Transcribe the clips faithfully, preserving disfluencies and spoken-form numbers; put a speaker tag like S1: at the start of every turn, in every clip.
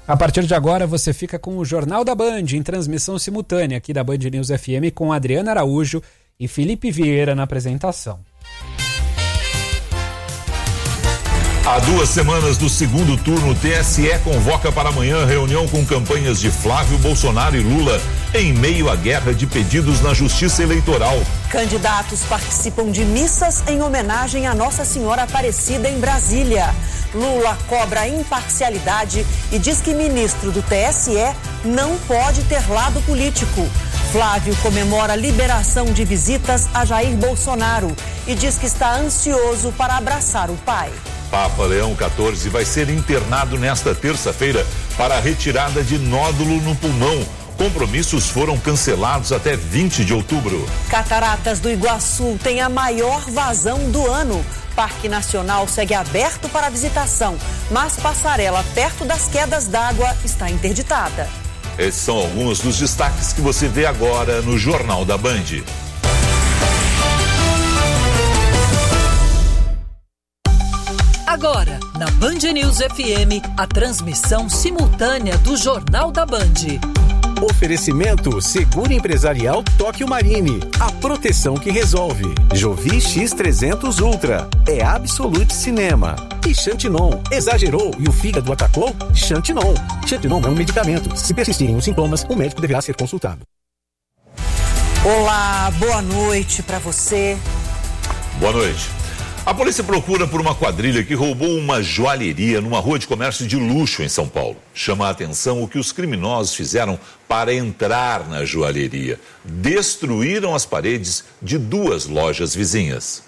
S1: A partir de agora você fica com o Jornal da Band, em transmissão simultânea aqui da Band News F M, com Adriana Araújo e Felipe Vieira na apresentação.
S2: Há duas semanas do segundo turno, o T S E convoca para amanhã reunião com campanhas de Flávio, Bolsonaro e Lula, em meio à guerra de pedidos na Justiça Eleitoral.
S3: Candidatos participam de missas em homenagem a Nossa Senhora Aparecida em Brasília. Lula cobra imparcialidade e diz que ministro do T S E não pode ter lado político. Flávio comemora a liberação de visitas a Jair Bolsonaro e diz que está ansioso para abraçar o pai.
S2: Papa Leão quatorze vai ser internado nesta terça-feira para a retirada de nódulo no pulmão. Compromissos foram cancelados até vinte de outubro.
S3: Cataratas do Iguaçu tem a maior vazão do ano. Parque Nacional segue aberto para visitação, mas passarela perto das quedas d'água está interditada.
S2: Esses são alguns dos destaques que você vê agora no Jornal da Band.
S4: Agora, na Band News F M, a transmissão simultânea do Jornal da Band.
S5: Oferecimento Seguro Empresarial Tóquio Marine. A proteção que resolve. Jovi X trezentos Ultra. É Absolute Cinema. E Xantinon. Exagerou e o fígado atacou? Xantinon. Xantinon é um medicamento. Se persistirem os sintomas, o médico deverá ser consultado.
S3: Olá, boa noite para você.
S2: Boa noite. A polícia procura por uma quadrilha que roubou uma joalheria numa rua de comércio de luxo em São Paulo. Chama a atenção o que os criminosos fizeram para entrar na joalheria. Destruíram as paredes de duas lojas vizinhas.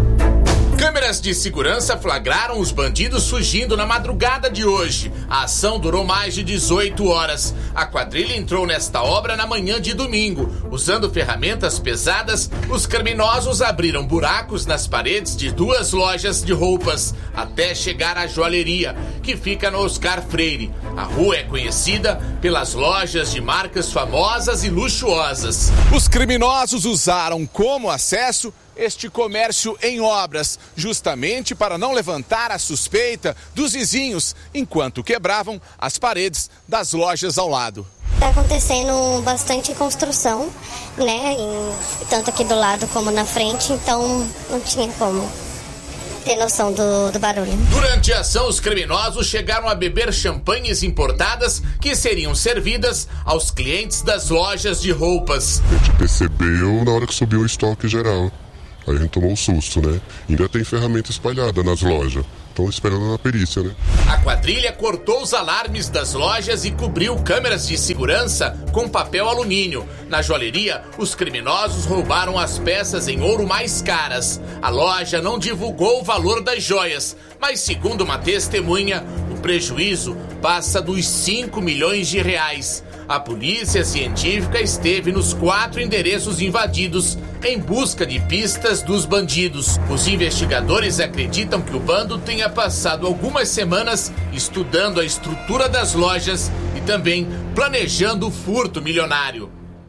S6: Câmeras de segurança flagraram os bandidos fugindo na madrugada de hoje. A ação durou mais de dezoito horas. A quadrilha entrou nesta obra na manhã de domingo. Usando ferramentas pesadas, os criminosos abriram buracos nas paredes de duas lojas de roupas, até chegar à joalheria, que fica no Oscar Freire. A rua é conhecida pelas lojas de marcas famosas e luxuosas.
S7: Os criminosos usaram como acesso este comércio em obras, justamente para não levantar a suspeita dos vizinhos, enquanto quebravam as paredes das lojas ao lado.
S8: Está acontecendo bastante construção, né? Em, tanto aqui do lado como na frente, então não tinha como ter noção do, do barulho.
S6: Durante a ação, os criminosos chegaram a beber champanhes importadas que seriam servidas aos clientes das lojas de roupas.
S9: A gente percebeu na hora que subiu o estoque geral. Aí a gente tomou um susto, né? Ainda tem ferramenta espalhada nas lojas. Estão esperando na perícia, né?
S6: A quadrilha cortou os alarmes das lojas e cobriu câmeras de segurança com papel alumínio. Na joalheria, os criminosos roubaram as peças em ouro mais caras. A loja não divulgou o valor das joias, mas segundo uma testemunha, o prejuízo passa dos cinco milhões de reais. A polícia científica esteve nos quatro endereços invadidos em busca de pistas dos bandidos. Os investigadores acreditam que o bando tenha passado algumas semanas estudando a estrutura das lojas e também planejando o furto milionário.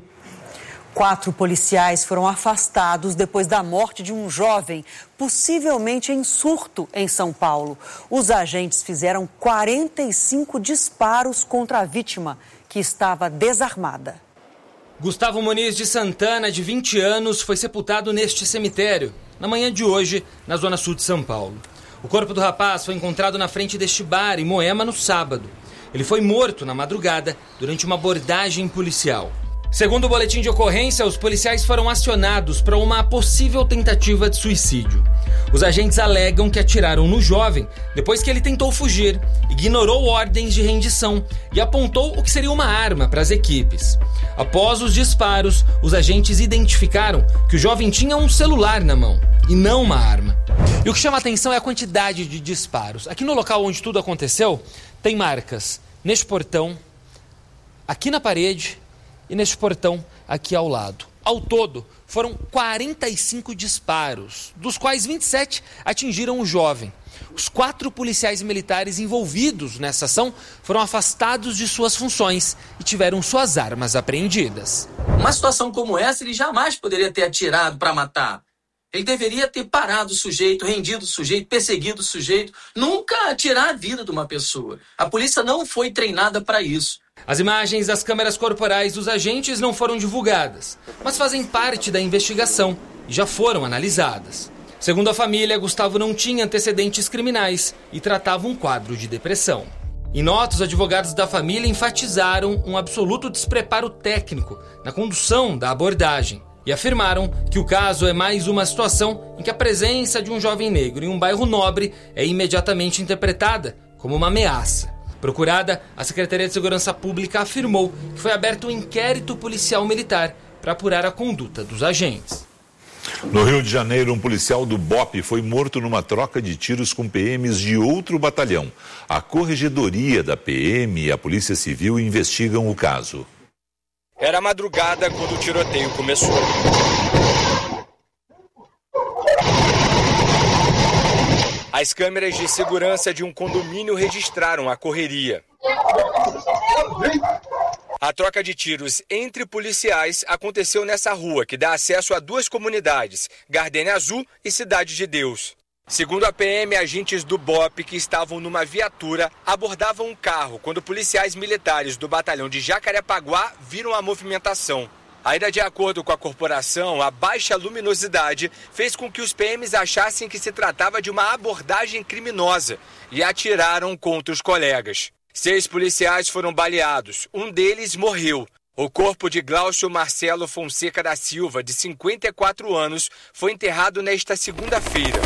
S3: Quatro policiais foram afastados depois da morte de um jovem, possivelmente em surto, em São Paulo. Os agentes fizeram quarenta e cinco disparos contra a vítima, que estava desarmada.
S10: Gustavo Muniz de Santana, de vinte anos, foi sepultado neste cemitério, na manhã de hoje, na zona sul de São Paulo. O corpo do rapaz foi encontrado na frente deste bar, em Moema, no sábado. Ele foi morto na madrugada, durante uma abordagem policial. Segundo o boletim de ocorrência, os policiais foram acionados para uma possível tentativa de suicídio. Os agentes alegam que atiraram no jovem depois que ele tentou fugir, ignorou ordens de rendição e apontou o que seria uma arma para as equipes. Após os disparos, os agentes identificaram que o jovem tinha um celular na mão e não uma arma. E o que chama a atenção é a quantidade de disparos. Aqui no local onde tudo aconteceu, tem marcas neste portão, aqui na parede e neste portão aqui ao lado. Ao todo, foram quarenta e cinco disparos, dos quais vinte e sete atingiram o jovem. Os quatro policiais militares envolvidos nessa ação foram afastados de suas funções e tiveram suas armas apreendidas.
S11: Uma situação como essa, ele jamais poderia ter atirado para matar. Ele deveria ter parado o sujeito, rendido o sujeito, perseguido o sujeito, nunca tirar a vida de uma pessoa. A polícia não foi treinada para isso.
S10: As imagens das câmeras corporais dos agentes não foram divulgadas, mas fazem parte da investigação e já foram analisadas. Segundo a família, Gustavo não tinha antecedentes criminais e tratava um quadro de depressão. Em nota, os advogados da família enfatizaram um absoluto despreparo técnico na condução da abordagem e afirmaram que o caso é mais uma situação em que a presença de um jovem negro em um bairro nobre é imediatamente interpretada como uma ameaça. Procurada, a Secretaria de Segurança Pública afirmou que foi aberto um inquérito policial militar para apurar a conduta dos agentes.
S2: No Rio de Janeiro, um policial do B O P foi morto numa troca de tiros com P Ms de outro batalhão. A corregedoria da P M e a Polícia Civil investigam o caso.
S12: Era madrugada quando o tiroteio começou. As câmeras de segurança de um condomínio registraram a correria. A troca de tiros entre policiais aconteceu nessa rua, que dá acesso a duas comunidades, Gardenia Azul e Cidade de Deus. Segundo a P M, agentes do B O P que estavam numa viatura abordavam um carro quando policiais militares do batalhão de Jacarepaguá viram a movimentação. Ainda de acordo com a corporação, a baixa luminosidade fez com que os P Ms achassem que se tratava de uma abordagem criminosa e atiraram contra os colegas. Seis policiais foram baleados, um deles morreu. O corpo de Glaucio Marcelo Fonseca da Silva, de cinquenta e quatro anos, foi enterrado nesta segunda-feira.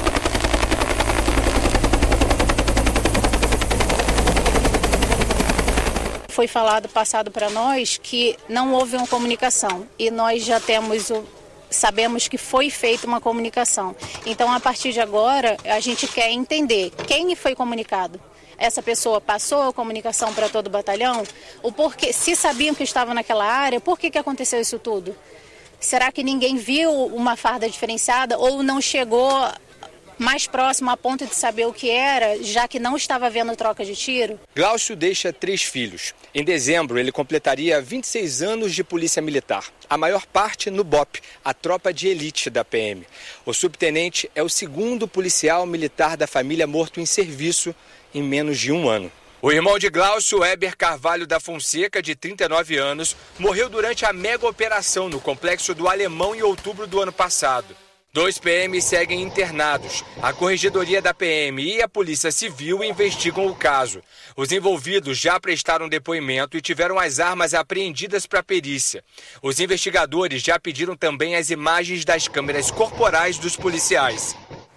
S13: Foi falado, passado para nós, que não houve uma comunicação e nós já temos o, sabemos que foi feita uma comunicação. Então, a partir de agora, a gente quer entender quem foi comunicado. Essa pessoa passou a comunicação para todo o batalhão? O porquê, se sabiam que estavam naquela área, por que que aconteceu isso tudo? Será que ninguém viu uma farda diferenciada ou não chegou mais próximo a ponto de saber o que era, já que não estava havendo troca de tiro?
S12: Glaucio deixa três filhos. Em dezembro, ele completaria vinte e seis anos de polícia militar. A maior parte no B O P, a tropa de elite da P M. O subtenente é o segundo policial militar da família morto em serviço em menos de um ano. O irmão de Glaucio, Heber Carvalho da Fonseca, de trinta e nove anos, morreu durante a mega operação no Complexo do Alemão em outubro do ano passado. Dois P Ms seguem internados. A Corregedoria da P M e a Polícia Civil investigam o caso. Os envolvidos já prestaram depoimento e tiveram as armas apreendidas para perícia. Os investigadores já pediram também as imagens das câmeras corporais dos policiais.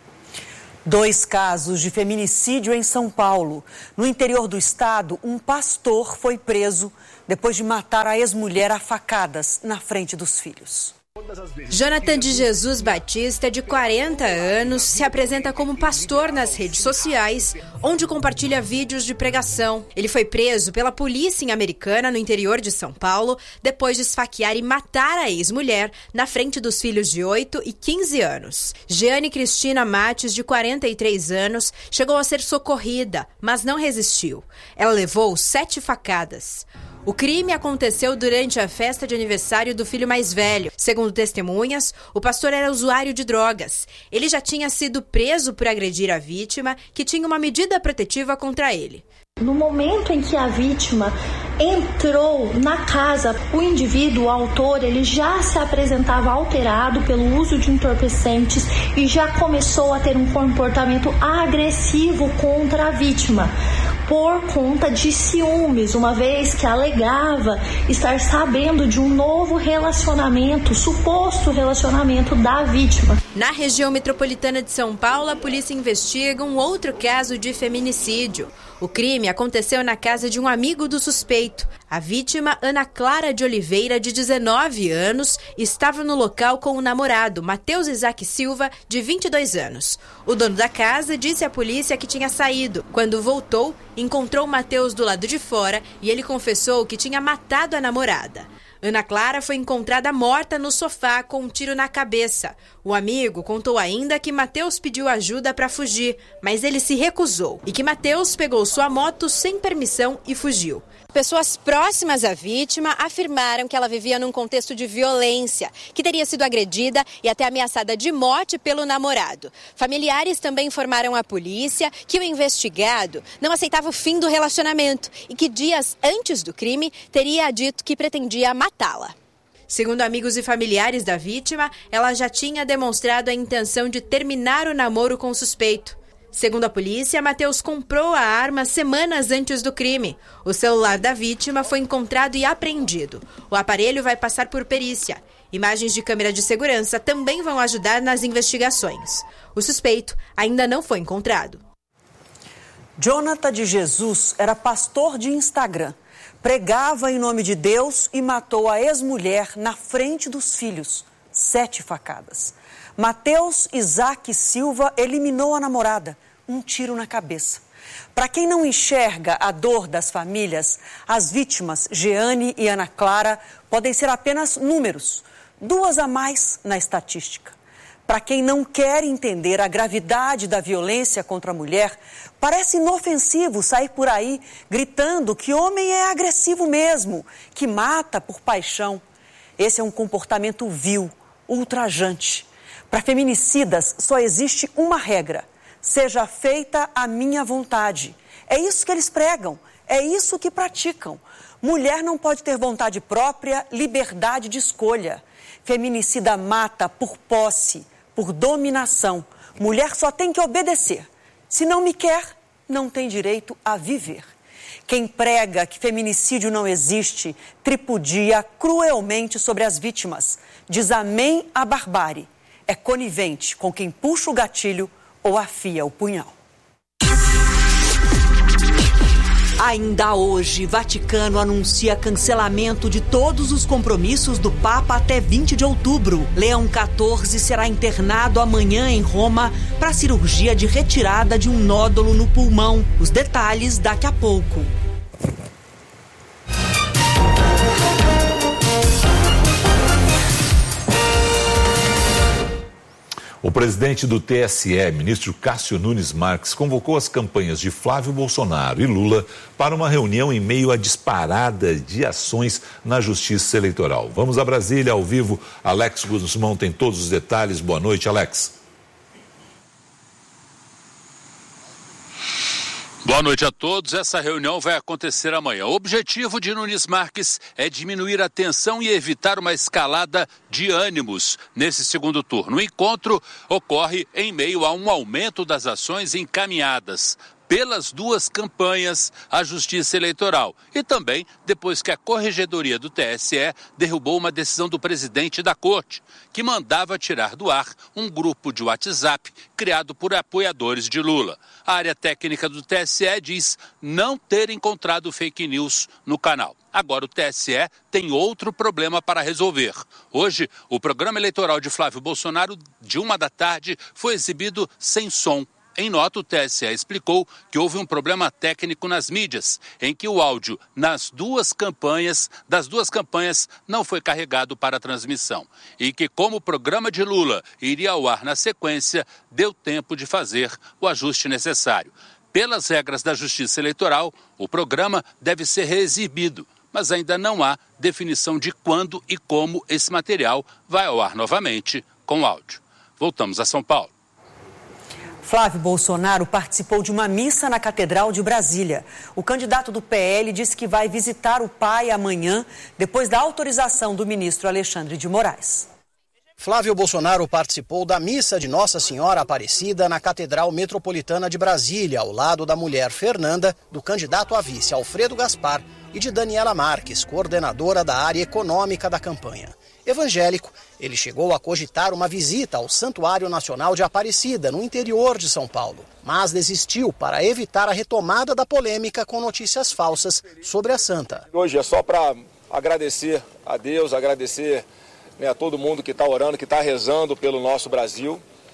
S3: Dois casos de feminicídio em São Paulo. No interior do estado, um pastor foi preso depois de matar a ex-mulher a facadas na frente dos filhos.
S14: Jonathan de Jesus Batista, de quarenta anos, se apresenta como pastor nas redes sociais, onde compartilha vídeos de pregação. Ele foi preso pela polícia em Americana, no interior de São Paulo, depois de esfaquear e matar a ex-mulher na frente dos filhos de oito e quinze anos. Jeane Cristina Mates, de quarenta e três anos, chegou a ser socorrida, mas não resistiu. Ela levou sete facadas. O crime aconteceu durante a festa de aniversário do filho mais velho. Segundo testemunhas, o pastor era usuário de drogas. Ele já tinha sido preso por agredir a vítima, que tinha uma medida protetiva contra ele.
S15: No momento em que a vítima entrou na casa, o indivíduo, o autor, ele já se apresentava alterado pelo uso de entorpecentes e já começou a ter um comportamento agressivo contra a vítima, por conta de ciúmes, uma vez que alegava estar sabendo de um novo relacionamento, suposto relacionamento da vítima.
S14: Na região metropolitana de São Paulo, a polícia investiga um outro caso de feminicídio. O crime aconteceu na casa de um amigo do suspeito. A vítima, Ana Clara de Oliveira, de dezenove anos, estava no local com o namorado, Matheus Isaac Silva, de vinte e dois anos. O dono da casa disse à polícia que tinha saído. Quando voltou, encontrou Matheus do lado de fora e ele confessou que tinha matado a namorada. Ana Clara foi encontrada morta no sofá com um tiro na cabeça. O amigo contou ainda que Matheus pediu ajuda para fugir, mas ele se recusou e que Matheus pegou sua moto sem permissão e fugiu. Pessoas próximas à vítima afirmaram que ela vivia num contexto de violência, que teria sido agredida e até ameaçada de morte pelo namorado. Familiares também informaram à polícia que o investigado não aceitava o fim do relacionamento e que dias antes do crime teria dito que pretendia matá-la. Segundo amigos e familiares da vítima, ela já tinha demonstrado a intenção de terminar o namoro com o suspeito. Segundo a polícia, Matheus comprou a arma semanas antes do crime. O celular da vítima foi encontrado e apreendido. O aparelho vai passar por perícia. Imagens de câmera de segurança também vão ajudar nas investigações. O suspeito ainda não foi encontrado.
S3: Jonathan de Jesus era pastor de Instagram. Pregava em nome de Deus e matou a ex-mulher na frente dos filhos. Sete facadas. Matheus Isaac Silva eliminou a namorada, um tiro na cabeça. Para quem não enxerga a dor das famílias, as vítimas, Jeane e Ana Clara, podem ser apenas números, duas a mais na estatística. Para quem não quer entender a gravidade da violência contra a mulher, parece inofensivo sair por aí gritando que homem é agressivo mesmo, que mata por paixão. Esse é um comportamento vil, ultrajante. Para feminicidas, só existe uma regra: seja feita a minha vontade. É isso que eles pregam, é isso que praticam. Mulher não pode ter vontade própria, liberdade de escolha. Feminicida mata por posse, por dominação. Mulher só tem que obedecer. Se não me quer, não tem direito a viver. Quem prega que feminicídio não existe, tripudia cruelmente sobre as vítimas. Diz amém à barbárie. É conivente com quem puxa o gatilho ou afia o punhal.
S16: Ainda hoje, Vaticano anuncia cancelamento de todos os compromissos do Papa até vinte de outubro. Leão quatorze será internado amanhã em Roma para cirurgia de retirada de um nódulo no pulmão. Os detalhes daqui a pouco.
S2: O presidente do T S E, ministro Cássio Nunes Marques, convocou as campanhas de Flávio Bolsonaro e Lula para uma reunião em meio à disparada de ações na Justiça Eleitoral. Vamos a Brasília, ao vivo. Alex Guzmão tem todos os detalhes. Boa noite, Alex.
S17: Boa noite a todos. Essa reunião vai acontecer amanhã. O objetivo de Nunes Marques é diminuir a tensão e evitar uma escalada de ânimos nesse segundo turno. O encontro ocorre em meio a um aumento das ações encaminhadas pelas duas campanhas à Justiça Eleitoral e também depois que a Corregedoria do T S E derrubou uma decisão do presidente da Corte, que mandava tirar do ar um grupo de WhatsApp criado por apoiadores de Lula. A área técnica do T S E diz não ter encontrado fake news no canal. Agora o T S E tem outro problema para resolver. Hoje, o programa eleitoral de Flávio Bolsonaro, de uma da tarde, foi exibido sem som. Em nota, o T S E explicou que houve um problema técnico nas mídias, em que o áudio nas duas campanhas, das duas campanhas não foi carregado para a transmissão. E que, como o programa de Lula iria ao ar na sequência, deu tempo de fazer o ajuste necessário. Pelas regras da Justiça Eleitoral, o programa deve ser reexibido, mas ainda não há definição de quando e como esse material vai ao ar novamente com áudio. Voltamos a São Paulo.
S3: Flávio Bolsonaro participou de uma missa na Catedral de Brasília. O candidato do P L disse que vai visitar o pai amanhã, depois da autorização do ministro Alexandre de Moraes.
S18: Flávio Bolsonaro participou da missa de Nossa Senhora Aparecida na Catedral Metropolitana de Brasília, ao lado da mulher Fernanda, do candidato a vice Alfredo Gaspar e de Daniela Marques, coordenadora da área econômica da campanha. Evangélico, ele chegou a cogitar uma visita ao Santuário Nacional de Aparecida, no interior de São Paulo, mas desistiu para evitar a retomada da polêmica com notícias falsas sobre a santa.
S19: Hoje é só para agradecer a Deus, agradecer, né, a todo mundo que está orando, que está rezando pelo nosso Brasil.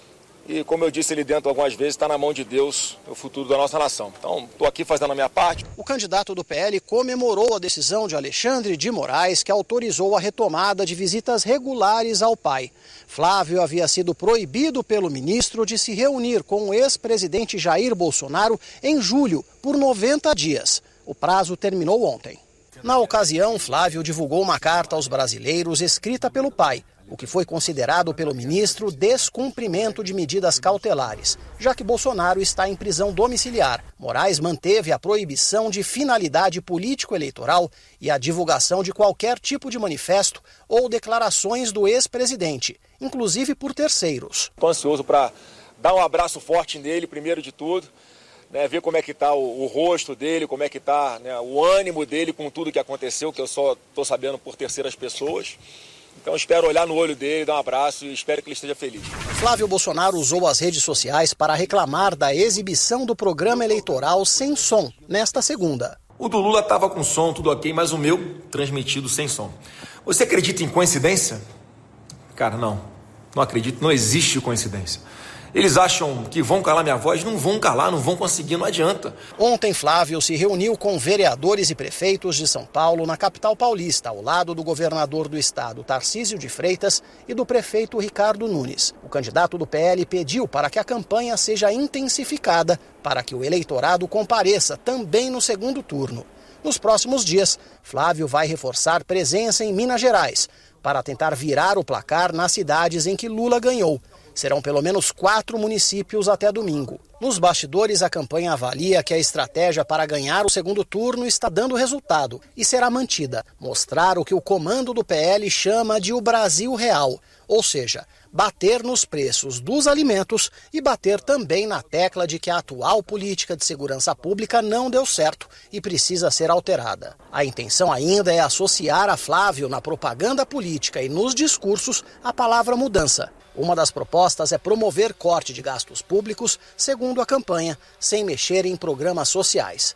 S19: E como eu disse ali dentro algumas vezes, está na mão de Deus o futuro da nossa nação. Então, estou aqui fazendo a minha parte.
S18: O candidato do P L comemorou a decisão de Alexandre de Moraes, que autorizou a retomada de visitas regulares ao pai. Flávio havia sido proibido pelo ministro de se reunir com o ex-presidente Jair Bolsonaro em julho, por noventa dias. O prazo terminou ontem. Na ocasião, Flávio divulgou uma carta aos brasileiros escrita pelo pai, o que foi considerado pelo ministro descumprimento de medidas cautelares, já que Bolsonaro está em prisão domiciliar. Moraes manteve a proibição de finalidade político-eleitoral e a divulgação de qualquer tipo de manifesto ou declarações do ex-presidente, inclusive por terceiros.
S19: Estou ansioso para dar um abraço forte nele, primeiro de tudo, né, ver como é que está o, o rosto dele, como é que está, né, o ânimo dele com tudo que aconteceu, que eu só estou sabendo por terceiras pessoas. Então espero olhar no olho dele, dar um abraço e espero que ele esteja feliz.
S18: Flávio Bolsonaro usou as redes sociais para reclamar da exibição do programa eleitoral sem som, nesta segunda.
S20: O do Lula estava com som, tudo ok, mas o meu transmitido sem som. Você acredita em coincidência? Cara, não. Não acredito, não existe coincidência. Eles acham que vão calar minha voz, não vão calar, não vão conseguir, não adianta.
S18: Ontem, Flávio se reuniu com vereadores e prefeitos de São Paulo, na capital paulista, ao lado do governador do estado, Tarcísio de Freitas, e do prefeito Ricardo Nunes. O candidato do P L pediu para que a campanha seja intensificada para que o eleitorado compareça também no segundo turno. Nos próximos dias, Flávio vai reforçar presença em Minas Gerais, para tentar virar o placar nas cidades em que Lula ganhou. Serão pelo menos quatro municípios até domingo. Nos bastidores, a campanha avalia que a estratégia para ganhar o segundo turno está dando resultado e será mantida. Mostrar o que o comando do P L chama de o Brasil real, ou seja, bater nos preços dos alimentos e bater também na tecla de que a atual política de segurança pública não deu certo e precisa ser alterada. A intenção ainda é associar a Flávio na propaganda política e nos discursos a palavra mudança. Uma das propostas é promover corte de gastos públicos, segundo a campanha, sem mexer em programas sociais.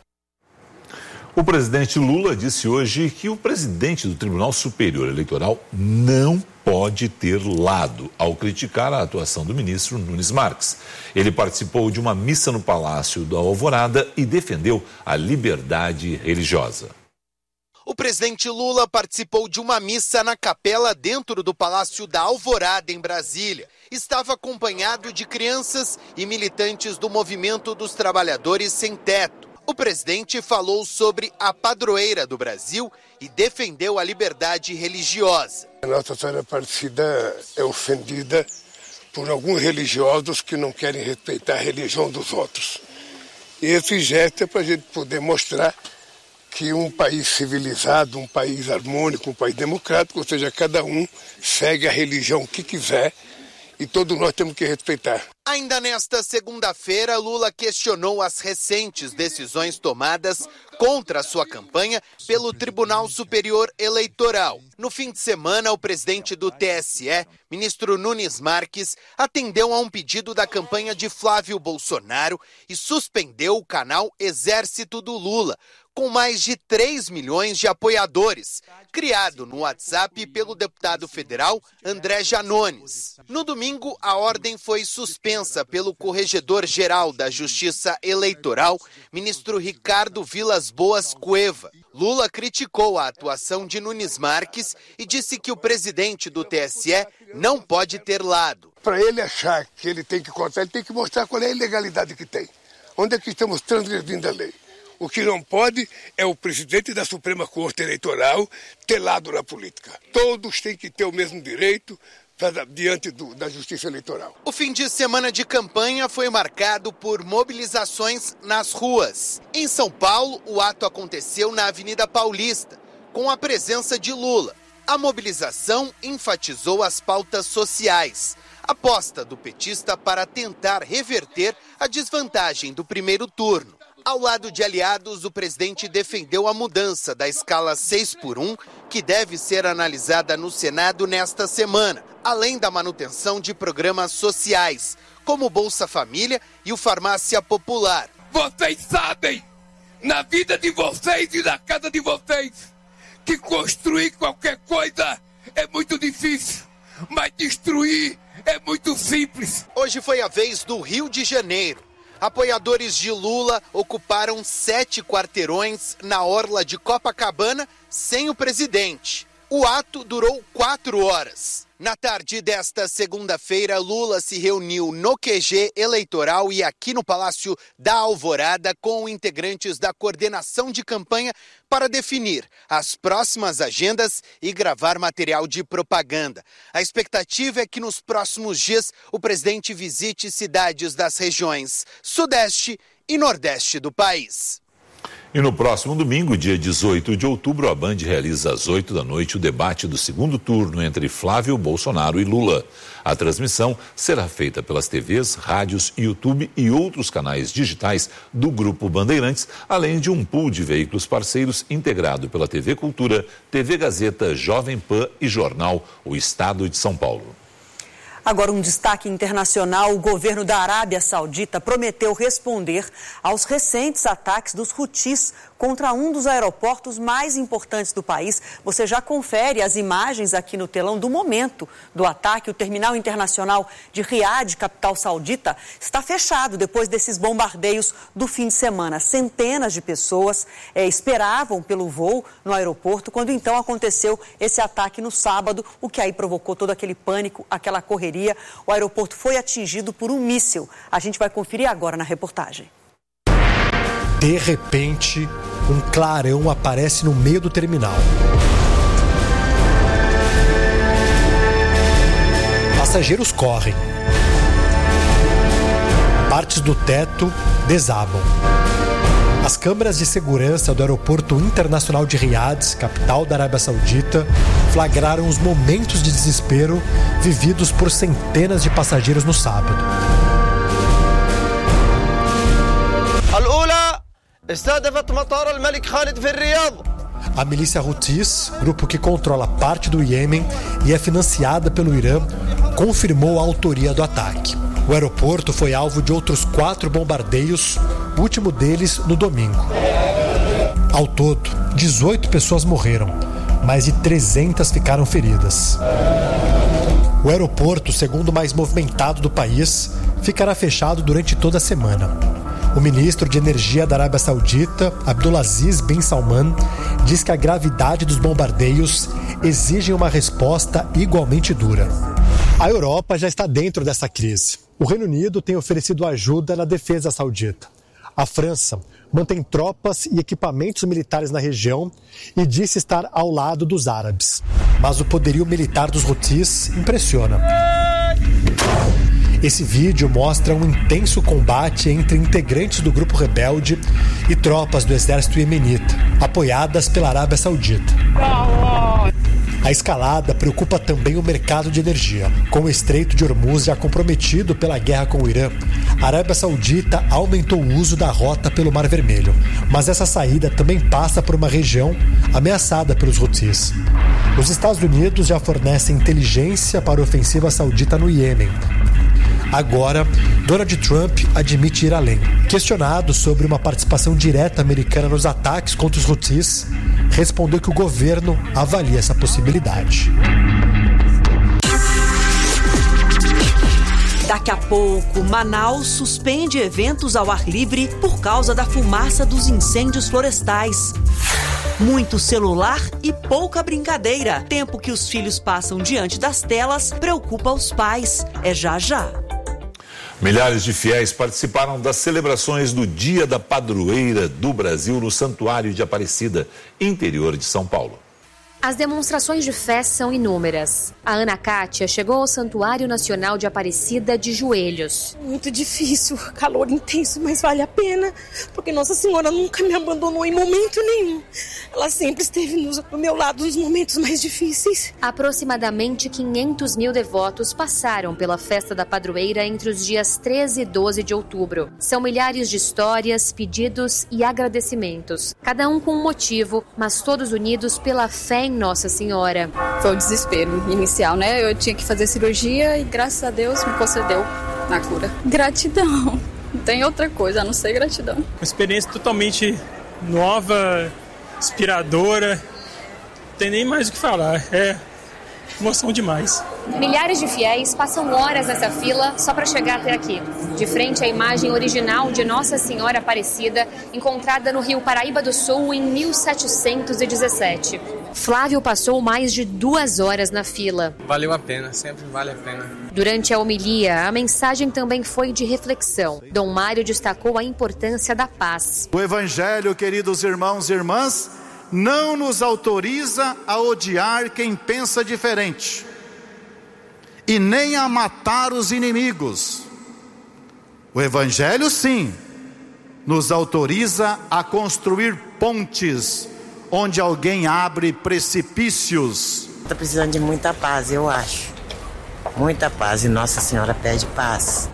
S2: O presidente Lula disse hoje que o presidente do Tribunal Superior Eleitoral não pode ter lado ao criticar a atuação do ministro Nunes Marques. Ele participou de uma missa no Palácio da Alvorada e defendeu a liberdade religiosa.
S21: O presidente Lula participou de uma missa na capela dentro do Palácio da Alvorada, em Brasília. Estava acompanhado de crianças e militantes do Movimento dos Trabalhadores Sem Teto. O presidente falou sobre a padroeira do Brasil e defendeu a liberdade religiosa.
S22: A Nossa Senhora Aparecida é ofendida por alguns religiosos que não querem respeitar a religião dos outros. E esse gesto é para a gente poder mostrar que um país civilizado, um país harmônico, um país democrático, ou seja, cada um segue a religião que quiser e todos nós temos que respeitar.
S21: Ainda nesta segunda-feira, Lula questionou as recentes decisões tomadas contra a sua campanha pelo Tribunal Superior Eleitoral. No fim de semana, o presidente do T S E, ministro Nunes Marques, atendeu a um pedido da campanha de Flávio Bolsonaro e suspendeu o canal Exército do Lula, com mais de três milhões de apoiadores, criado no WhatsApp pelo deputado federal André Janones. No domingo, a ordem foi suspensa pelo corregedor-geral da Justiça Eleitoral, ministro Ricardo Vilas Boas Cueva. Lula criticou a atuação de Nunes Marques e disse que o presidente do T S E não pode ter lado.
S22: Para ele achar que ele tem que contar, ele tem que mostrar qual é a ilegalidade que tem. Onde é que estamos transgredindo a lei? O que não pode é o presidente da Suprema Corte Eleitoral ter lado na política. Todos têm que ter o mesmo direito diante do, da Justiça Eleitoral.
S21: O fim de semana de campanha foi marcado por mobilizações nas ruas. Em São Paulo, o ato aconteceu na Avenida Paulista, com a presença de Lula. A mobilização enfatizou as pautas sociais, aposta do petista para tentar reverter a desvantagem do primeiro turno. Ao lado de aliados, o presidente defendeu a mudança da escala seis por um, que deve ser analisada no Senado nesta semana, além da manutenção de programas sociais, como o Bolsa Família e o Farmácia Popular.
S23: Vocês sabem, na vida de vocês e na casa de vocês, que construir qualquer coisa é muito difícil. mas destruir é muito simples.
S21: Hoje foi a vez do Rio de Janeiro. Apoiadores de Lula ocuparam sete quarteirões na orla de Copacabana sem o presidente. O ato durou quatro horas. Na tarde desta segunda-feira, Lula se reuniu no Q G eleitoral e aqui no Palácio da Alvorada com integrantes da coordenação de campanha para definir as próximas agendas e gravar material de propaganda. A expectativa é que nos próximos dias o presidente visite cidades das regiões Sudeste e Nordeste do país.
S2: E no próximo domingo, dia dezoito de outubro, a Band realiza às oito da noite o debate do segundo turno entre Flávio Bolsonaro e Lula. A transmissão será feita pelas T Vs, rádios, YouTube e outros canais digitais do Grupo Bandeirantes, além de um pool de veículos parceiros integrado pela T V Cultura, T V Gazeta, Jovem Pan e jornal O Estado de São Paulo.
S3: Agora, um destaque internacional: o governo da Arábia Saudita prometeu responder aos recentes ataques dos Houthis contra um dos aeroportos mais importantes do país. Você já confere as imagens aqui no telão do momento do ataque. O terminal internacional de Riad, capital saudita, está fechado depois desses bombardeios do fim de semana. Centenas de pessoas eh, esperavam pelo voo no aeroporto quando então aconteceu esse ataque no sábado, o que aí provocou todo aquele pânico, aquela correria. O aeroporto foi atingido por um míssil. A gente vai conferir agora na reportagem.
S1: De repente, um clarão aparece no meio do terminal. Passageiros correm. Partes do teto desabam. As câmeras de segurança do Aeroporto Internacional de Riad, capital da Arábia Saudita, flagraram os momentos de desespero vividos por centenas de passageiros no sábado. A milícia Houthis, grupo que controla parte do Iêmen e é financiada pelo Irã, confirmou a autoria do ataque. O aeroporto foi alvo de outros quatro bombardeios, o último deles no domingo. Ao todo, dezoito pessoas morreram, mais de trezentas ficaram feridas. O aeroporto, segundo mais movimentado do país, ficará fechado durante toda a semana. O ministro de Energia da Arábia Saudita, Abdulaziz bin Salman, diz que a gravidade dos bombardeios exige uma resposta igualmente dura. A Europa já está dentro dessa crise. O Reino Unido tem oferecido ajuda na defesa saudita. A França mantém tropas e equipamentos militares na região e disse estar ao lado dos árabes. Mas o poderio militar dos Houthis impressiona. Esse vídeo mostra um intenso combate entre integrantes do grupo rebelde e tropas do exército iemenita, apoiadas pela Arábia Saudita. A escalada preocupa também o mercado de energia. Com o Estreito de Hormuz já comprometido pela guerra com o Irã, a Arábia Saudita aumentou o uso da rota pelo Mar Vermelho. Mas essa saída também passa por uma região ameaçada pelos Houthis. Os Estados Unidos já fornecem inteligência para a ofensiva saudita no Iêmen. Agora, Donald Trump admite ir além. Questionado sobre uma participação direta americana nos ataques contra os Houthis, respondeu que o governo avalia essa possibilidade.
S16: Daqui a pouco, Manaus suspende eventos ao ar livre por causa da fumaça dos incêndios florestais. Muito celular e pouca brincadeira. Tempo que os filhos passam diante das telas preocupa os pais. É já já.
S2: Milhares de fiéis participaram das celebrações do Dia da Padroeira do Brasil no Santuário de Aparecida, interior de São Paulo.
S4: As demonstrações de fé são inúmeras. A Ana Kátia chegou ao Santuário Nacional de Aparecida de joelhos.
S5: Muito difícil, calor intenso, mas vale a pena, porque Nossa Senhora nunca me abandonou em momento nenhum. Ela sempre esteve do meu lado nos momentos mais difíceis.
S4: Aproximadamente quinhentos mil devotos passaram pela festa da padroeira entre os dias treze e doze de outubro. São milhares de histórias, pedidos e agradecimentos, cada um com um motivo, mas todos unidos pela fé em Nossa Senhora.
S24: Foi o desespero inicial, né? Eu tinha que fazer cirurgia e graças a Deus me concedeu a cura. Gratidão. Não tem outra coisa a não ser gratidão.
S25: Uma experiência totalmente nova, inspiradora. Não tem nem mais o que falar. É
S6: Emoção demais.
S4: Milhares de fiéis passam horas nessa fila só para chegar até aqui. De frente à imagem original de Nossa Senhora Aparecida, encontrada no Rio Paraíba do Sul em mil setecentos e dezessete. Flávio passou mais de duas horas na fila.
S7: Valeu a pena, sempre vale a pena.
S4: Durante a homilia, a mensagem também foi de reflexão. Dom Mário destacou a importância da paz.
S8: O Evangelho, queridos irmãos e irmãs, não nos autoriza a odiar quem pensa diferente e nem a matar os inimigos. O Evangelho, sim, nos autoriza a construir pontes onde alguém abre precipícios.
S9: Está precisando de muita paz, eu acho. Muita paz, e Nossa Senhora pede paz.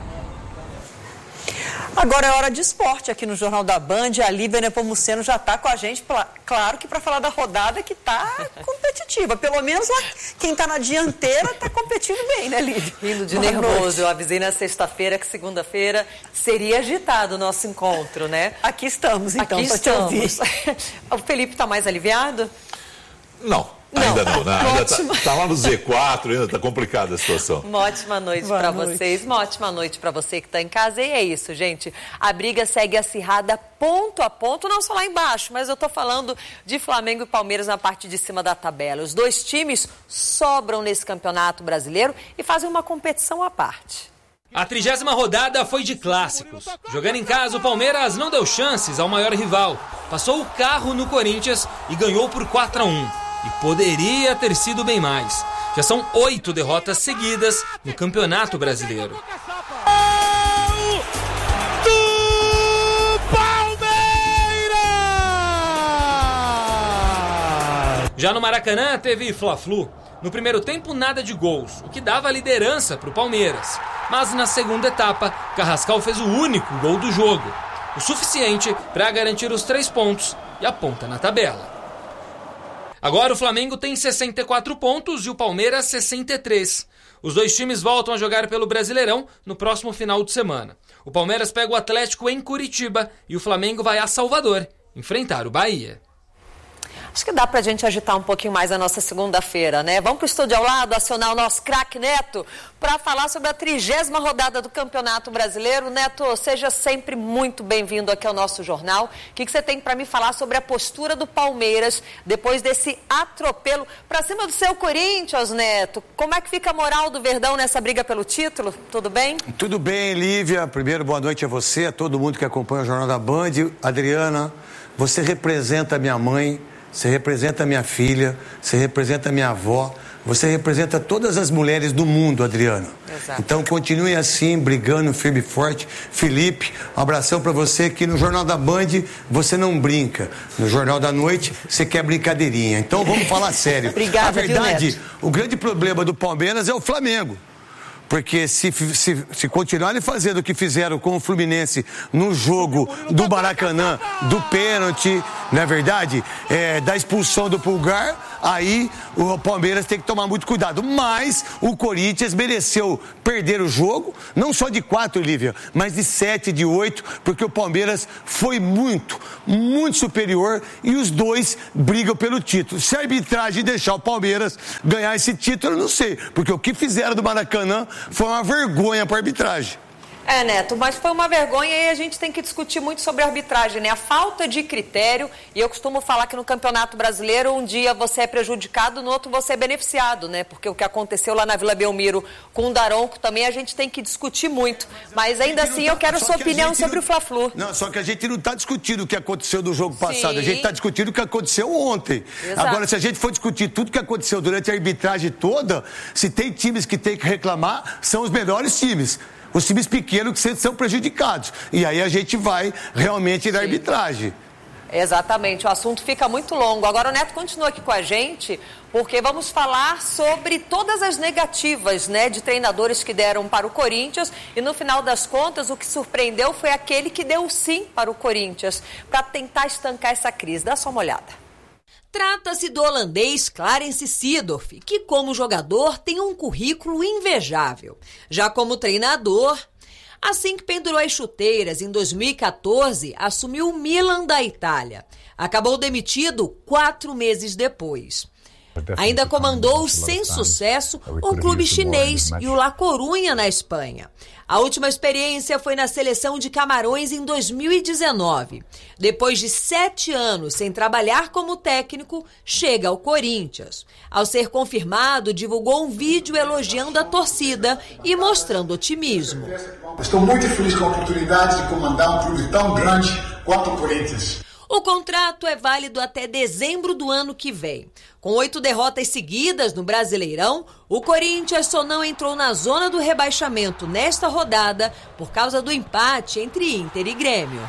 S3: Agora é hora de esporte aqui no Jornal da Band. A Lívia Nepomuceno já está com a gente, claro que para falar da rodada que está competitiva. Pelo menos lá, quem está na dianteira está competindo bem, né, Lívia?
S25: Rindo de
S3: Boa
S25: nervoso.
S3: Noite.
S25: Eu avisei na sexta-feira que segunda-feira seria agitado o nosso encontro, né?
S3: Aqui estamos, então,
S25: Aqui
S3: para te ouvir.
S25: O Felipe está mais aliviado?
S2: Não. Ainda não, né? Ainda tá, tá lá no Z quatro, ainda tá complicada a situação.
S25: Uma ótima noite para vocês, uma ótima noite para você que está em casa. E é isso, gente. A briga segue acirrada ponto a ponto, não só lá embaixo, mas eu tô falando de Flamengo e Palmeiras na parte de cima da tabela. Os dois times sobram nesse campeonato brasileiro e fazem uma competição à parte.
S10: A trigésima rodada foi de clássicos. Jogando em casa, o Palmeiras não deu chances ao maior rival. Passou o carro no Corinthians e ganhou por quatro a um. E poderia ter sido bem mais. Já são oito derrotas seguidas no Campeonato Brasileiro.
S8: Do Palmeiras!
S10: Já no Maracanã teve Fla-Flu. No primeiro tempo, nada de gols, o que dava a liderança para o Palmeiras. Mas na segunda etapa, Carrascal fez o único gol do jogo. O suficiente para garantir os três pontos e a ponta na tabela. Agora o Flamengo tem sessenta e quatro pontos e o Palmeiras sessenta e três. Os dois times voltam a jogar pelo Brasileirão no próximo final de semana. O Palmeiras pega o Atlético em Curitiba e o Flamengo vai a Salvador enfrentar o Bahia.
S25: Acho que dá pra gente agitar um pouquinho mais a nossa segunda-feira, né? Vamos pro estúdio ao lado, acionar o nosso craque Neto para falar sobre a trigésima rodada do Campeonato Brasileiro. Neto, seja sempre muito bem-vindo aqui ao nosso jornal. O que, que você tem para me falar sobre a postura do Palmeiras depois desse atropelo para cima do seu Corinthians, Neto? Como é que fica a moral do Verdão nessa briga pelo título? Tudo bem?
S26: Tudo bem, Lívia. Primeiro, boa noite a você, a todo mundo que acompanha o Jornal da Band. Adriana, você representa a minha mãe, você representa a minha filha, você representa a minha avó, você representa todas as mulheres do mundo, Adriana. Exato. Então continue assim, brigando firme e forte. Felipe, um abração para você, que no Jornal da Band você não brinca. No Jornal da Noite você quer brincadeirinha. Então vamos falar sério.
S25: Obrigada,
S26: a verdade, o grande problema do Palmeiras é o Flamengo. Porque se, se, se continuarem fazendo o que fizeram com o Fluminense no jogo do Maracanã, do pênalti, não é verdade? É, da expulsão do Pulgar, aí o Palmeiras tem que tomar muito cuidado. Mas o Corinthians mereceu perder o jogo, não só de quatro, Lívia, mas de sete, de oito, porque o Palmeiras foi muito, muito superior e os dois brigam pelo título. Se a arbitragem deixar o Palmeiras ganhar esse título, eu não sei, porque o que fizeram do Maracanã foi uma vergonha para a arbitragem.
S25: É, Neto, mas foi uma vergonha e a gente tem que discutir muito sobre a arbitragem, né? A falta de critério, e eu costumo falar que no Campeonato Brasileiro um dia você é prejudicado, no outro você é beneficiado, né? Porque o que aconteceu lá na Vila Belmiro com o Daronco também a gente tem que discutir muito. Mas ainda assim eu quero a sua opinião sobre o Fla-Flu.
S26: Não, só que a gente não está discutindo o que aconteceu no jogo passado, a gente está discutindo o que aconteceu ontem. Exato. Agora, se a gente for discutir tudo o que aconteceu durante a arbitragem toda, se tem times que tem que reclamar, são os melhores times. Os times pequenos que sempre são prejudicados. E aí a gente vai realmente na arbitragem.
S25: Exatamente, o assunto fica muito longo. Agora o Neto continua aqui com a gente, porque vamos falar sobre todas as negativas, né, de treinadores que deram para o Corinthians. E no final das contas, o que surpreendeu foi aquele que deu sim para o Corinthians, para tentar estancar essa crise. Dá só uma olhada.
S27: Trata-se do holandês Clarence Seedorf, que como jogador tem um currículo invejável. Já como treinador, assim que pendurou as chuteiras em dois mil e quatorze, assumiu o Milan da Itália. Acabou demitido quatro meses depois. Ainda comandou sem sucesso um clube chinês e o La Coruña na Espanha. A última experiência foi na seleção de Camarões em dois mil e dezenove. Depois de sete anos sem trabalhar como técnico, chega ao Corinthians. Ao ser confirmado, divulgou um vídeo elogiando a torcida e mostrando otimismo.
S6: Estou muito feliz com a oportunidade de comandar um clube tão grande quanto o Corinthians.
S27: O contrato é válido até dezembro do ano que vem. Com oito derrotas seguidas no Brasileirão, o Corinthians só não entrou na zona do rebaixamento nesta rodada por causa do empate entre Inter e Grêmio.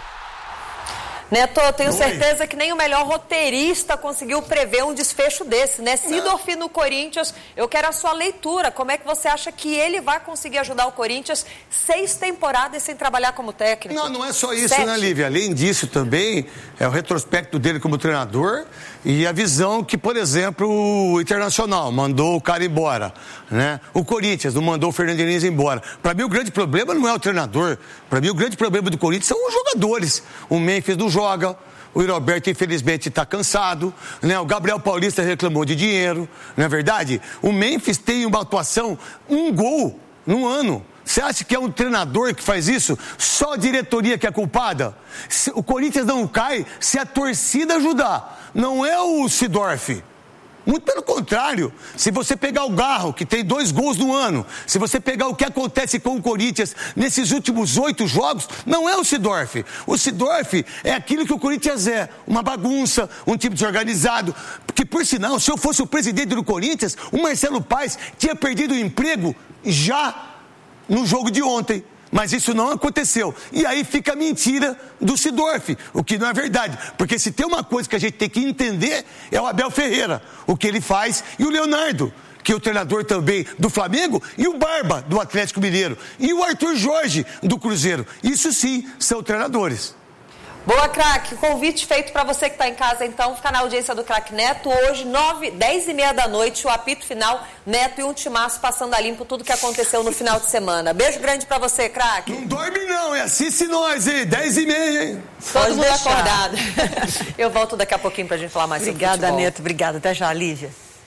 S25: Neto, eu tenho Oi. certeza que nem o melhor roteirista conseguiu prever um desfecho desse, né? Seedorf no Corinthians, eu quero a sua leitura. Como é que você acha que ele vai conseguir ajudar o Corinthians seis temporadas sem trabalhar como técnico?
S26: Não, não é só isso,
S25: Sete.
S26: né, Lívia? Além disso também, é o retrospecto dele como treinador e a visão que, por exemplo, o Internacional mandou o cara embora, né? O Corinthians não mandou o Fernando Diniz embora. Para mim, o grande problema não é o treinador. Para mim, o grande problema do Corinthians são os jogadores. O Memphis não joga, o Roberto, infelizmente, está cansado, né? O Gabriel Paulista reclamou de dinheiro, não é verdade? O Memphis tem uma atuação, um gol no ano. Você acha que é um treinador que faz isso? Só a diretoria que é culpada? O Corinthians não cai se a torcida ajudar. Não é o Seedorf. Muito pelo contrário. Se você pegar o Garro, que tem dois gols no ano, se você pegar o que acontece com o Corinthians nesses últimos oito jogos, não é o Seedorf. O Seedorf é aquilo que o Corinthians é, uma bagunça, um time desorganizado. Porque, por sinal, se eu fosse o presidente do Corinthians, o Marcelo Paes tinha perdido o emprego já no jogo de ontem. Mas isso não aconteceu. E aí fica a mentira do Seedorf, o que não é verdade. Porque se tem uma coisa que a gente tem que entender, é o Abel Ferreira, o que ele faz, e o Leonardo, que é o treinador também do Flamengo, e o Barba, do Atlético Mineiro, e o Arthur Jorge, do Cruzeiro. Isso sim são treinadores.
S25: Boa, craque. Convite feito para você que está em casa, então, ficar na audiência do Craque Neto. Hoje, nove, dez e meia da noite, o apito final, Neto e um timaço passando a limpo tudo que aconteceu no final de semana. Beijo grande para você, craque.
S26: Não dorme não, é assiste nós, hein? dez e meia, hein?
S25: Todo Pode mundo deixar. acordado. Eu volto daqui a pouquinho para a gente falar mais
S3: Obrigada,
S25: sobre futebol.
S3: Neto. Obrigada. Até já, Lívia.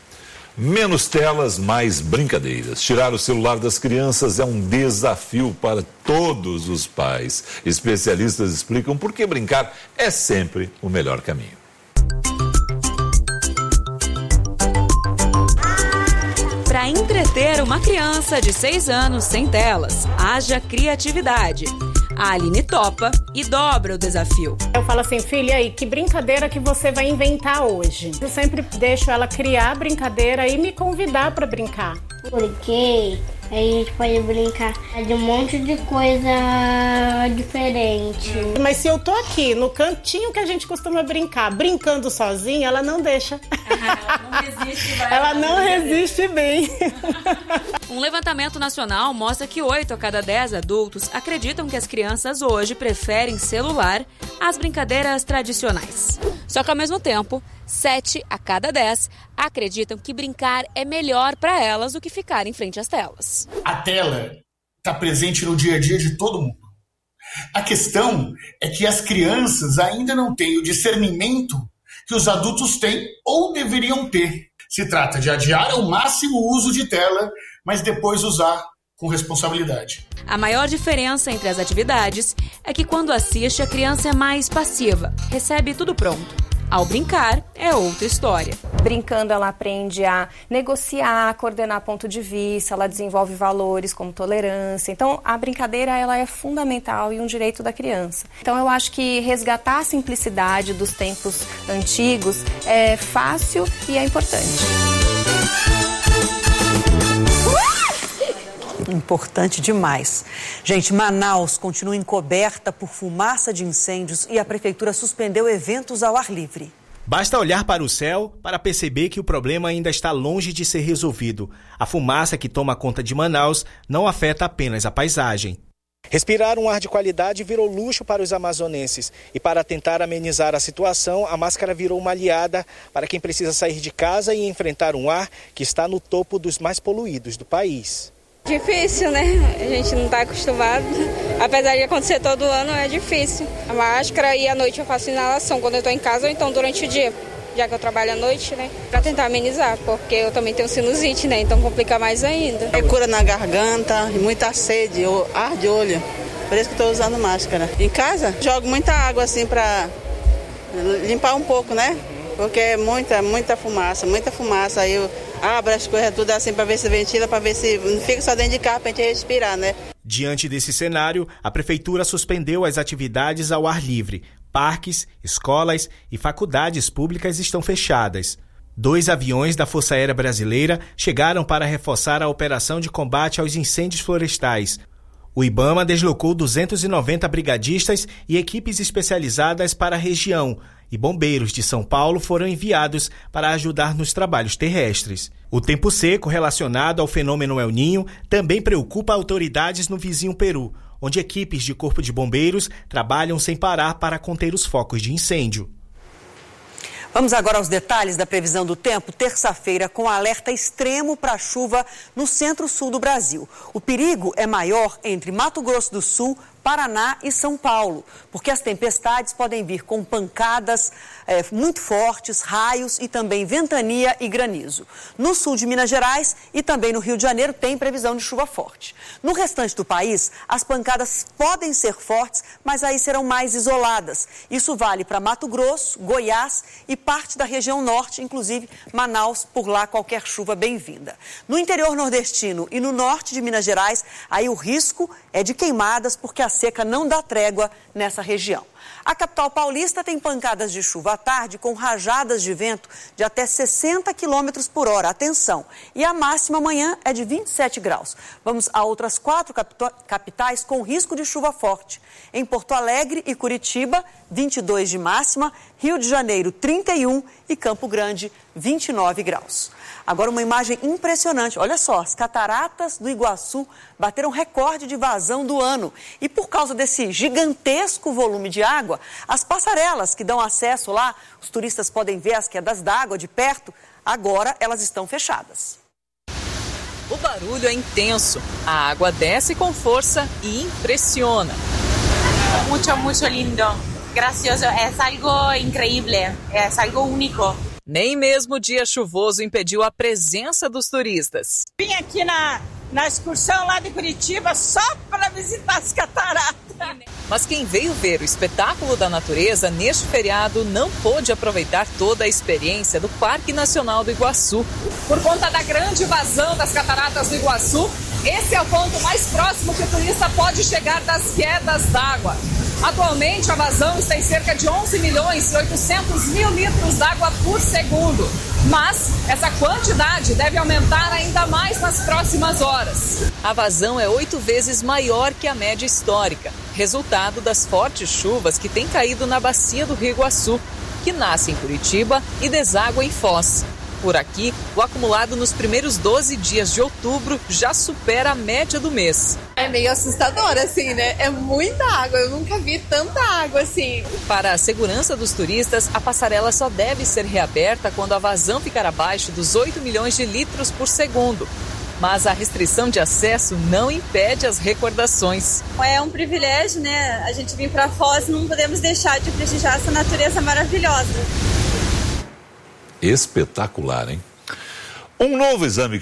S2: Menos telas, mais brincadeiras. Tirar o celular das crianças é um desafio para todos os pais. Especialistas explicam por que brincar é sempre o melhor caminho.
S11: Para entreter uma criança de seis anos sem telas, haja criatividade. A Aline topa e dobra o desafio.
S12: Eu falo assim, filha, aí, que brincadeira que você vai inventar hoje? Eu sempre deixo ela criar a brincadeira e me convidar para brincar.
S13: Porque aí a gente pode brincar de um monte de coisa diferente.
S12: Mas se eu tô aqui, no cantinho que a gente costuma brincar, brincando sozinha, ela não deixa.
S11: Ela não resiste, vai.
S12: Ela não resiste bem.
S11: Um levantamento nacional mostra que oito a cada dez adultos acreditam que as crianças hoje preferem celular às brincadeiras tradicionais. Só que, ao mesmo tempo, sete a cada dez acreditam que brincar é melhor para elas do que ficar em frente às telas.
S6: A tela está presente no dia a dia de todo mundo. A questão é que as crianças ainda não têm o discernimento que os adultos têm ou deveriam ter. Se trata de adiar ao máximo o uso de tela, mas depois usar com responsabilidade.
S11: A maior diferença entre as atividades é que quando assiste, a criança é mais passiva, recebe tudo pronto. Ao brincar, é outra história.
S14: Brincando, ela aprende a negociar, coordenar ponto de vista, ela desenvolve valores como tolerância. Então, a brincadeira ela é fundamental e um direito da criança. Então, eu acho que resgatar a simplicidade dos tempos antigos é fácil e é importante.
S3: Importante demais. Gente, Manaus continua encoberta por fumaça de incêndios e a prefeitura suspendeu eventos ao ar livre.
S15: Basta olhar para o céu para perceber que o problema ainda está longe de ser resolvido. A fumaça que toma conta de Manaus não afeta apenas a paisagem.
S17: Respirar um ar de qualidade virou luxo para os amazonenses. E para tentar amenizar a situação, a máscara virou uma aliada para quem precisa sair de casa e enfrentar um ar que está no topo dos mais poluídos do país.
S24: Difícil, né? A gente não está acostumado. Apesar de acontecer todo ano, é difícil. A máscara e à noite eu faço inalação quando eu estou em casa ou então durante o dia. já que eu trabalho à noite, né? Pra tentar amenizar, porque eu também tenho sinusite, né? Então complica mais ainda.
S1: É cura na garganta, muita sede, ar de olho. Por isso que eu tô usando máscara. Em casa, jogo muita água assim pra limpar um pouco, né? Porque é muita, muita fumaça, muita fumaça. Aí eu abro as coisas tudo assim pra ver se ventila, pra ver se não fica só dentro de carro pra gente respirar, né?
S15: Diante desse cenário, a Prefeitura suspendeu as atividades ao ar livre. Parques, escolas e faculdades públicas estão fechadas. Dois aviões da Força Aérea Brasileira chegaram para reforçar a operação de combate aos incêndios florestais. O IBAMA deslocou duzentos e noventa brigadistas e equipes especializadas para a região, e bombeiros de São Paulo foram enviados para ajudar nos trabalhos terrestres. O tempo seco relacionado ao fenômeno El Niño também preocupa autoridades no vizinho Peru, onde equipes de Corpo de Bombeiros trabalham sem parar para conter os focos de incêndio.
S3: Vamos agora aos detalhes da previsão do tempo. Terça-feira, com alerta extremo para chuva no centro-sul do Brasil. O perigo é maior entre Mato Grosso do Sul, Paraná e São Paulo, porque as tempestades podem vir com pancadas é, muito fortes, raios e também ventania e granizo. No sul de Minas Gerais e também no Rio de Janeiro tem previsão de chuva forte. No restante do país, as pancadas podem ser fortes, mas aí serão mais isoladas. Isso vale para Mato Grosso, Goiás e parte da região norte, inclusive Manaus, por lá qualquer chuva bem-vinda. No interior nordestino e no norte de Minas Gerais, aí o risco é de queimadas, porque a seca não dá trégua nessa região. A capital paulista tem pancadas de chuva à tarde com rajadas de vento de até sessenta quilômetros por hora. Atenção! E a máxima amanhã é de vinte e sete graus. Vamos a outras quatro capitais com risco de chuva forte. Em Porto Alegre e Curitiba, vinte e dois de máxima, Rio de Janeiro, trinta e um e Campo Grande, vinte e nove graus. Agora uma imagem impressionante. Olha só, as cataratas do Iguaçu bateram recorde de vazão do ano. E por causa desse gigantesco volume de água, as passarelas que dão acesso lá, os turistas podem ver as quedas d'água de perto, agora elas estão fechadas.
S18: O barulho é intenso, a água desce com força e impressiona.
S19: Muito, muito lindo, gracioso, é algo incrível, é algo único.
S18: Nem mesmo o dia chuvoso impediu a presença dos turistas.
S19: Vim aqui na, na excursão lá de Curitiba só para visitar as cataratas.
S18: Mas quem veio ver o espetáculo da natureza neste feriado não pôde aproveitar toda a experiência do Parque Nacional do Iguaçu.
S19: Por conta da grande vazão das cataratas do Iguaçu, esse é o ponto mais próximo que o turista pode chegar das quedas d'água. Atualmente, a vazão está em cerca de onze milhões e oitocentos mil litros d'água por segundo. Mas essa quantidade deve aumentar ainda mais nas próximas horas.
S18: A vazão é oito vezes maior que a média histórica, resultado das fortes chuvas que têm caído na bacia do Rio Iguaçu, que nasce em Curitiba e deságua em Foz. Por aqui, o acumulado nos primeiros doze dias de outubro já supera a média do mês.
S19: É meio assustador, assim, né? É muita água, eu nunca vi tanta água assim.
S18: Para a segurança dos turistas, a passarela só deve ser reaberta quando a vazão ficar abaixo dos oito milhões de litros por segundo. Mas a restrição de acesso não impede as recordações.
S19: É um privilégio, né? A gente vir para Foz, não podemos deixar de prestigiar essa natureza maravilhosa.
S2: Espetacular, hein? Um novo exame que